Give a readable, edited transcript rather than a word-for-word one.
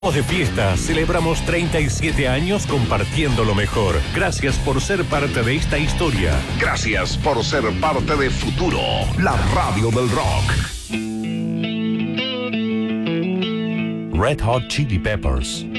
De fiesta, celebramos 37 años compartiendo lo mejor. Gracias por ser parte de esta historia. Gracias por ser parte de Futuro, la radio del rock. Red Hot Chili Peppers,